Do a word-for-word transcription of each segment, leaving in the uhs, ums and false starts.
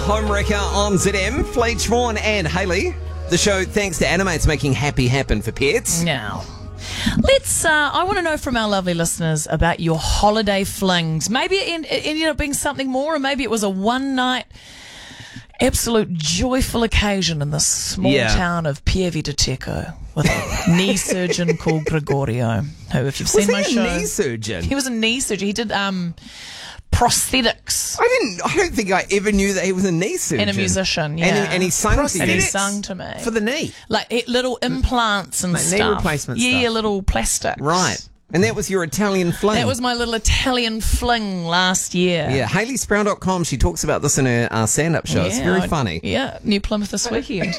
Homewrecker on Z M, Fleet, Vaughan and Hayley. The show, thanks to Animates, making happy happen for pets. Now, let's, uh, I want to know from our lovely listeners about your holiday flings. Maybe it, en- it ended up being something more, or maybe it was a one-night absolute joyful occasion in the small Yeah. town of Pieve de Teco with a knee surgeon called Gregorio, who, if you've Was seen he my a show... knee surgeon? He was a knee surgeon. He did um, prosthetics. I didn't. I don't think I ever knew that he was a knee surgeon. And a musician, yeah. And he, and he sung to And he you. sung to me. For the knee. Like it, little implants and Like knee stuff. replacement yeah, stuff. little plastics. Right. And that was your Italian fling. That was my little Italian fling last year. Yeah, Hayley Sproul dot com, she talks about this in her uh, stand-up show. It's Yeah, very I- funny. Yeah, New Plymouth this weekend.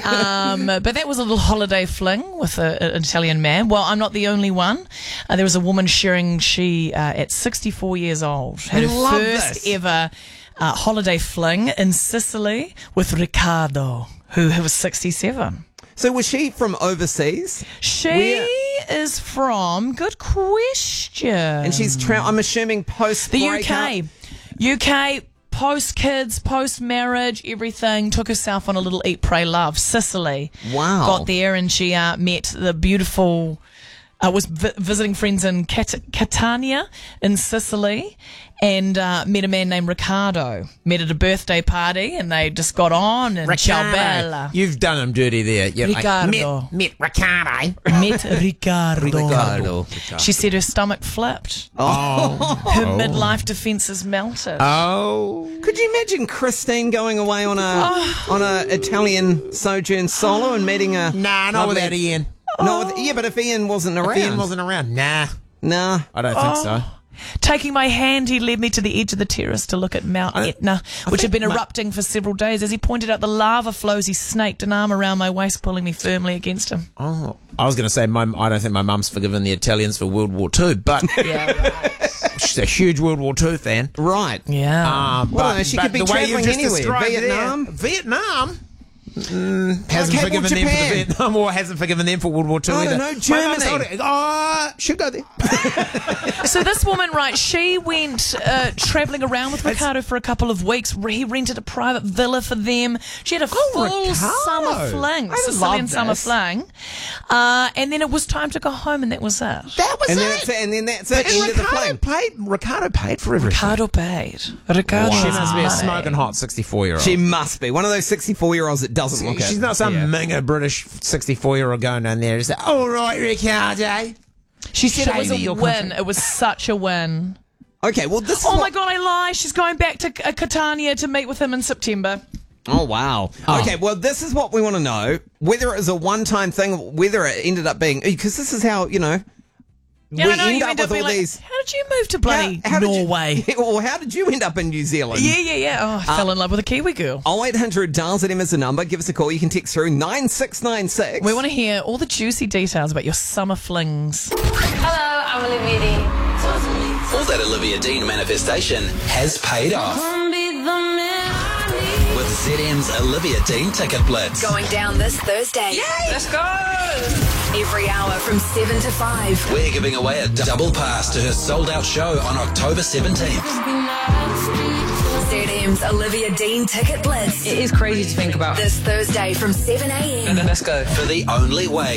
um, but that was a little holiday fling with a, an Italian man. Well, I'm not the only one. Uh, there was a woman sharing she, uh, at sixty-four years old, had I her love first this. ever uh, holiday fling in Sicily with Riccardo, who, who was sixty-seven. So was she from overseas? She Where- is from, good question. And she's, tra- I'm assuming, post The U K. U K, post kids, post marriage, everything. Took herself on a little eat, pray, love. Sicily. Wow. Got there and she uh, met the beautiful, uh, was vi- visiting friends in Cat- Catania in Sicily and uh, met a man named Riccardo. Met at a birthday party and they just got on and ciao bella. You've done him dirty there. You're Ricardo. Like, met, met Ricardo. Met Riccardo. Ricardo. She said her stomach flipped. Oh. Her midlife defences melted. Oh. Could you imagine Christine going away on a Oh. on a Italian sojourn solo and meeting a Nah, not lovely- without Ian. No, with, yeah, but if Ian wasn't around, If Ian wasn't around. Nah. nah. I don't think so. Taking my hand, he led me to the edge of the terrace to look at Mount I- Etna, I which had think been my- erupting for several days. As he pointed out the lava flows, he snaked an arm around my waist, pulling me firmly against him. Oh. I was going to say, my, I don't think my mum's forgiven the Italians for World War Two, but Yeah, right. she's a huge World War Two fan. Right. Yeah. Uh, Well, but, she but could be the way travelling you've just anywhere. described Vietnam? There, Vietnam? Mm, hasn't Okay, well, forgiven them for Japan. the Vietnam War, hasn't forgiven them for World War Two I either. don't know, My mum's Germany. told it, Oh, should go there. So this woman, right, she went uh, travelling around with Ricardo for a couple of weeks. He rented a private villa for them. She had a full Ricardo. summer fling, I Sicilian love summer this. fling. Uh, and then it was time to go home, and that was it. That was And it. then, it's, and then that's it. and End of the Ricardo fling. paid, Ricardo paid for everything. Ricardo paid. Ricardo She was must be a money. smoking hot sixty-four-year-old. She must be one of those sixty-four-year-olds that doesn't look it. She's not some Yeah. minga British sixty-four-year-old going down there and say, all right, Ricardo. She said it was Shady a your win. country. It was such a win. Okay, well, this is Oh what- my God, I lie. She's going back to uh, Catania to meet with him in September. Oh, wow. Oh. Okay, well, this is what we want to know. Whether it was a one-time thing, whether it ended up being... Because this is how, you know, Yeah, we I know, end you up end with being all like, these... how did you move to bloody How- how did you- Norway? Well, how did you end up in New Zealand? Yeah, yeah, yeah. Oh, I fell in love with a Kiwi girl. oh eight hundred dials at M is the number. Give us a call. You can text through nine six nine six. We want to hear all the juicy details about your summer flings. Hello, I'm Olivia Dean. All that Olivia Dean manifestation has paid off. With Z M's Olivia Dean Ticket Blitz. Going down this Thursday. Let's go! Every hour from seven to five. We're giving away a double pass to her sold-out show on October seventeenth. Z M's Olivia Dean Ticket Blitz. It is crazy to think about. This Thursday from seven a.m. Let's go. For the only way